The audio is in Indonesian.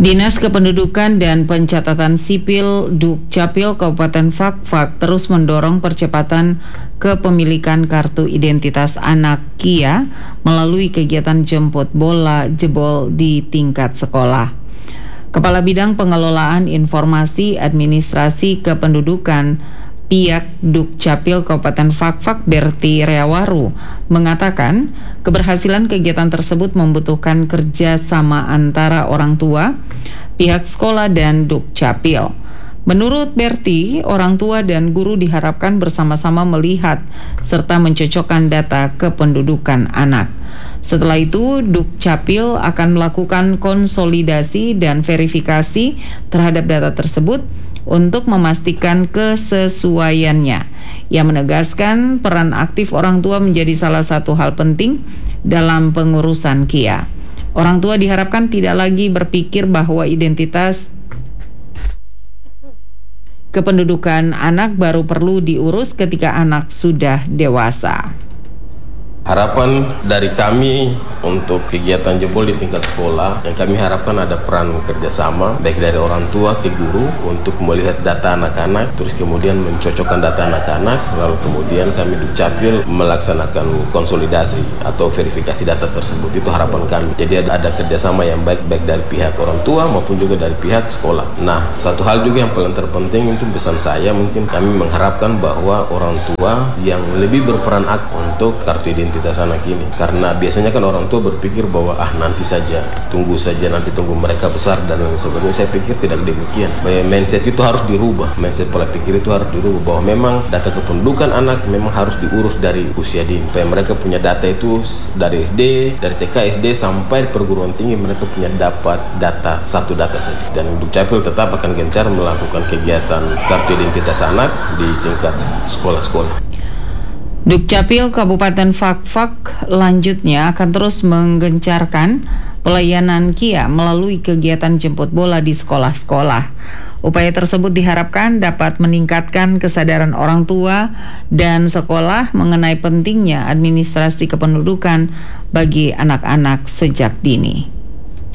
Dinas Kependudukan dan Pencatatan Sipil Dukcapil Kabupaten Fakfak terus mendorong percepatan kepemilikan kartu identitas anak KIA melalui kegiatan jemput bola jebol di tingkat sekolah. Kepala Bidang Pengelolaan Informasi Administrasi Kependudukan pihak Dukcapil Kabupaten Fakfak Berti Reawaru mengatakan keberhasilan kegiatan tersebut membutuhkan kerjasama antara orang tua, pihak sekolah dan Dukcapil. Menurut Berti, orang tua dan guru diharapkan bersama-sama melihat serta mencocokkan data kependudukan anak. Setelah itu, Dukcapil akan melakukan konsolidasi dan verifikasi terhadap data tersebut untuk memastikan kesesuaiannya. Ia menegaskan peran aktif orang tua menjadi salah satu hal penting dalam pengurusan KIA. Orang tua diharapkan tidak lagi berpikir bahwa identitas kependudukan anak baru perlu diurus ketika anak sudah dewasa. Harapan dari kami untuk kegiatan jebol di tingkat sekolah, yang kami harapkan ada peran kerjasama baik dari orang tua ke guru untuk melihat data anak-anak, terus kemudian mencocokkan data anak-anak, lalu kemudian kami Dukcapil melaksanakan konsolidasi atau verifikasi data tersebut. Itu harapan kami. Jadi ada kerjasama yang baik dari pihak orang tua maupun juga dari pihak sekolah. Nah, satu hal juga yang paling terpenting itu pesan saya, mungkin kami mengharapkan bahwa orang tua yang lebih berperan aktif untuk kartu identitas anak ini, karena biasanya kan orang tua berpikir bahwa nanti saja, nanti tunggu mereka besar dan lain sebagainya. Saya pikir tidak demikian. Mindset itu harus dirubah, mindset pola pikir itu harus dirubah, bahwa memang data kependudukan anak memang harus diurus dari usia dini, supaya mereka punya data itu dari SD, dari TK, SD sampai perguruan tinggi, mereka punya dapat data, satu data saja. Dan Dukcapil tetap akan gencar melakukan kegiatan kartu identitas anak di tingkat sekolah-sekolah. Dukcapil Kabupaten Fakfak lanjutnya akan terus menggencarkan pelayanan KIA melalui kegiatan jemput bola di sekolah-sekolah. Upaya tersebut diharapkan dapat meningkatkan kesadaran orang tua dan sekolah mengenai pentingnya administrasi kependudukan bagi anak-anak sejak dini.